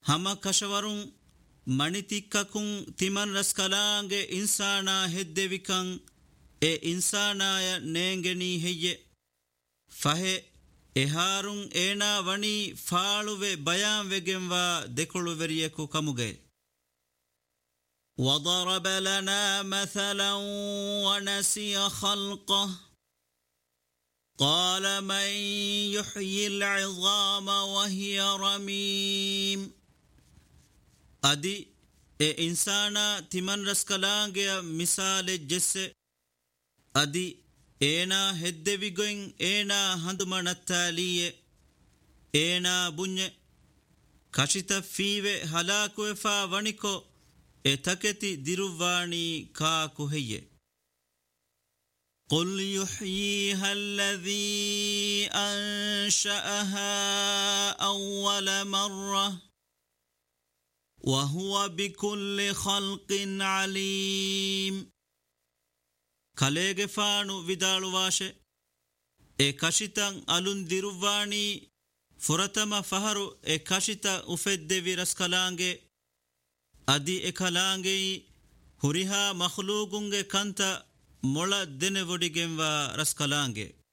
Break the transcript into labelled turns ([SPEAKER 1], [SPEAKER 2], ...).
[SPEAKER 1] hama kashawarun manitikkakun timan raskalange insana heddevikan e insanaya neengeni heye fahe eharun ena wani faaluve bayan vegenwa dekoluveriyeku kamuge وضرب لنا مثلا ونسي خلقه قال من يحيي العظام وهي رميم أدي إنسانا تمن رسكلانجيا مثال جس أدي إنا هدويغين إنا هندمان التالية إنا بني كشت فيوه هلاكو فا ونكو اتكتي ديرواني كاكو هي قل يحييها الذي أنشأها أول مرة وهو بكل خلق عليم كاليغ فانو vidaalu vaashe e kashitan alun diruvani furatama faharu e kashita ufedde viraskalange adi e kalange huriha makhluqunge kanta mola dene vodigenwa raskalange